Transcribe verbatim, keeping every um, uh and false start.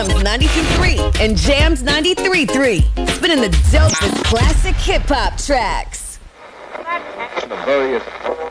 ninety-two point three and Jams ninety-three point three. Spinning the dopest classic hip-hop tracks. The various